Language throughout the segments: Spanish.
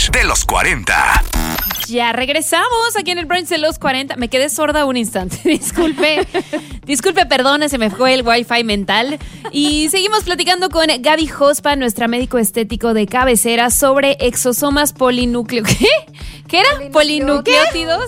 brunch de los 40. Ya regresamos aquí en el brunch de los 40. Me quedé sorda un instante. Disculpe, perdone, se me fue el wifi mental. Y seguimos platicando con Gaby Jospa, nuestra médico estético de cabecera, sobre exosomas ¿Qué? ¿Qué era? Polinucleótidos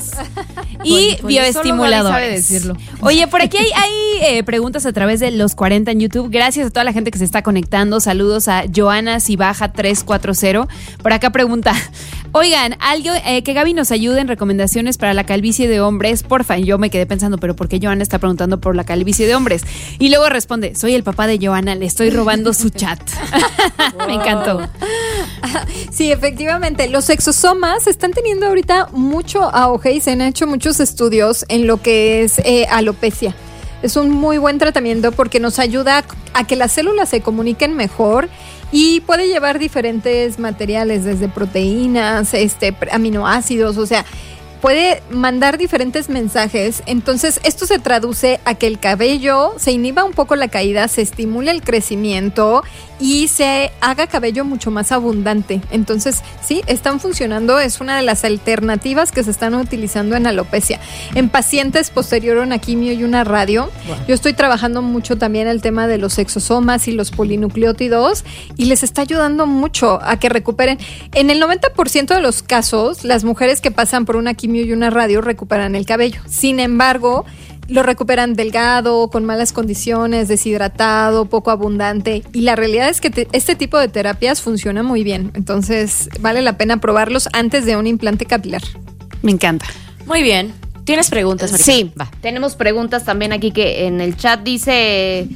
y bioestimuladores. Sabe decirlo. Oye, por aquí hay preguntas a través de los 40 en YouTube. Gracias a toda la gente que se está conectando. Saludos a Joana Cibaja 340. Por acá pregunta: oigan, algo que Gaby nos ayude en recomendaciones para la calvicie de hombres, porfa. Y yo me quedé pensando, ¿pero por qué Joana está preguntando por la calvicie de hombres? Y luego responde: soy el papá de Joana, le estoy robando su chat. Wow. Me encantó. Sí, efectivamente, los exosomas están teniendo ahorita mucho auge y se han hecho muchos estudios en lo que es alopecia. Es un muy buen tratamiento porque nos ayuda a que las células se comuniquen mejor y puede llevar diferentes materiales, desde proteínas, aminoácidos, o sea, puede mandar diferentes mensajes. Entonces esto se traduce a que el cabello se inhiba un poco la caída, se estimule el crecimiento y se haga cabello mucho más abundante. Entonces sí, están funcionando, es una de las alternativas que se están utilizando en alopecia. En pacientes posterior a una quimio y una radio, yo estoy trabajando mucho también el tema de los exosomas y los polinucleótidos y les está ayudando mucho a que recuperen. En el 90% de los casos, las mujeres que pasan por una quimio y una radio recuperan el cabello. Sin embargo, lo recuperan delgado, con malas condiciones, deshidratado, poco abundante. Y la realidad es que este tipo de terapias funciona muy bien. Entonces, vale la pena probarlos antes de un implante capilar. Me encanta. Muy bien. ¿Tienes preguntas, Marika? Sí, tenemos preguntas también aquí que en el chat dice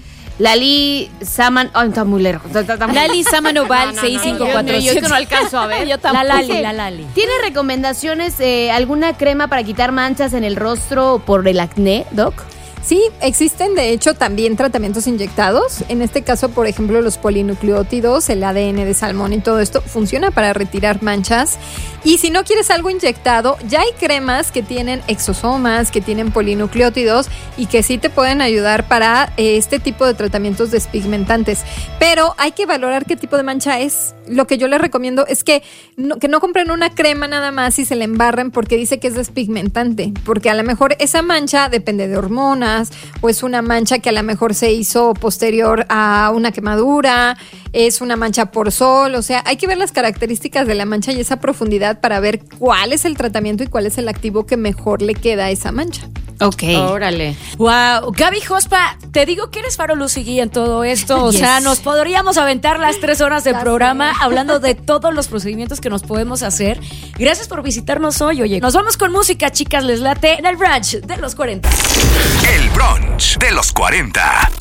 Lali Saman... Oh, está muy lejos. Lali Samanoval 6547. Yo no alcanzo a ver. Yo tampoco. La Lali. ¿Tiene recomendaciones, alguna crema para quitar manchas en el rostro por el acné, Doc? Sí, existen de hecho también tratamientos inyectados. En este caso, por ejemplo, los polinucleótidos, el ADN de salmón y todo esto funciona para retirar manchas. Y si no quieres algo inyectado, ya hay cremas que tienen exosomas, que tienen polinucleótidos y que sí te pueden ayudar para este tipo de tratamientos despigmentantes. Pero hay que valorar qué tipo de mancha es. Lo que yo les recomiendo es que no compren una crema nada más y se la embarren porque dice que es despigmentante. Porque a lo mejor esa mancha depende de hormonas, o es una mancha que a lo mejor se hizo posterior a una quemadura, es una mancha por sol, o sea, hay que ver las características de la mancha y esa profundidad para ver cuál es el tratamiento y cuál es el activo que mejor le queda a esa mancha. Ok. Órale. Wow. Gaby Jospa, te digo que eres faro, luz y guía en todo esto. O sea, nos podríamos aventar las 3 horas de programa hablando de todos los procedimientos que nos podemos hacer. Gracias por visitarnos hoy. Oye, nos vamos con música, chicas. Les late en el brunch de los 40. El brunch de los 40.